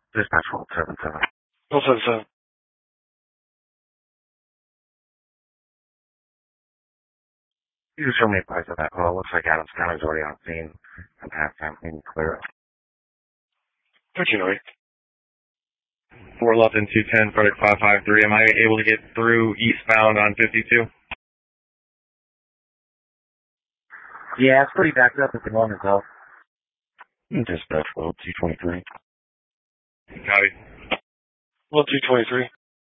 Dispatch 1277. Also, so, You just show me a price of that call. Looks like Adams County's already on scene. And halftime can clear it. 1308. 411 210 Frederick 553. Am I able to get through eastbound on 52? Yeah, it's pretty backed up at the moment, though. Dispatch 223. Copy. 223.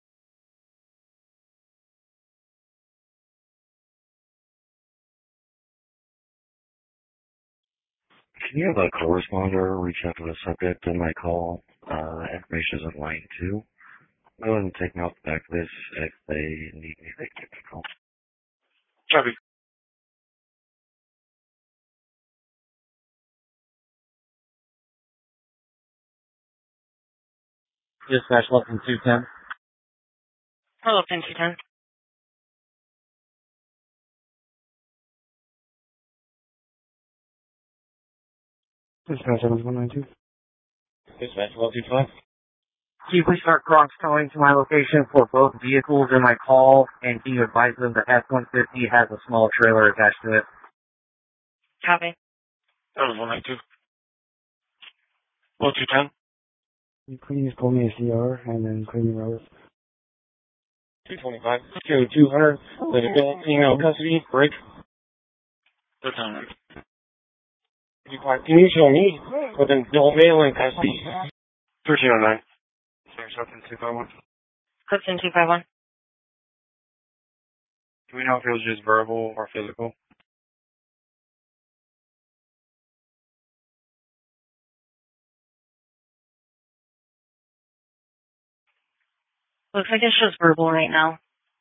Can you have a corresponder reach out to the subject in my call? Information is on line 2. Go ahead and take note back of this. If they need me, they can give me a call. Copy. Dispatch 11210. Hello, 210. Dispatch 7192. Dispatch 1225. Can you please start cross towing to my location for both vehicles in my call, and can you advise them the F-150 has a small trailer attached to it? Copy. That was 192. 210. You please pull me a CR and then clear me roads. 225. Go 200. Let it go. Female custody. Break. 1300. Can you show me? But then no male in custody. 1309. Sorry, something 251. Clifton 251. Do we know if it was just verbal or physical? Looks like it's just verbal right now.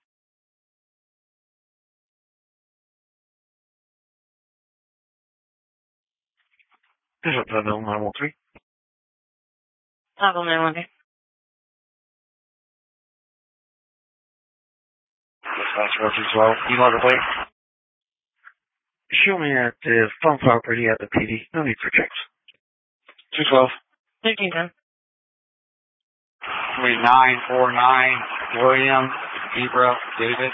Bishop Level 913. Toggle 913. Dispatch 1212. You log a plate. Show me at the phone property at the PD. No need for checks. 212. 1310. 3949, William, Zebra, David.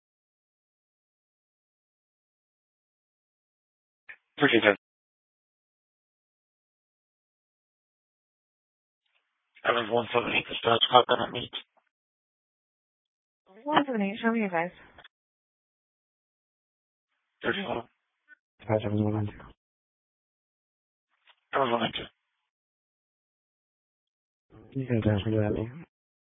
1310. Evans 178. Dispatch. Caught that at meet. 178. Show me your guys. 1312. Dispatch 7192. That was 192. You can transfer to that, me.